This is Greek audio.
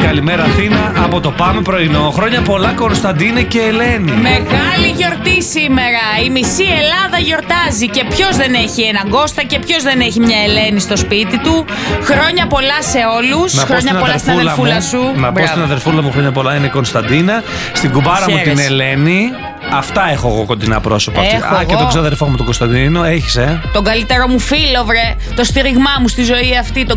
καλημέρα Αθήνα από το Πάμε πρωινό. Χρόνια πολλά Κωνσταντίνε και Ελένη. Μεγάλη γιορτή σήμερα. Η μισή Ελλάδα γιορτάζει. Και ποιος δεν έχει έναν Κώστα και ποιος δεν έχει μια Ελένη στο σπίτι του. Χρόνια πολλά σε όλους. Χρόνια πολλά στην αδερφούλα σου. Να πω στην αδερφούλα μου χρόνια πολλά είναι η Κωνσταντίνα. Στην κουμπάρα μου την Ελένη. Αυτά έχω εγώ κοντινά πρόσωπα. Και τον ξαδερφό μου τον Κωνσταντίνο. Έχεις, Τον καλύτερο μου φίλο, βρε. Το στήριγμά μου στη ζωή αυτή.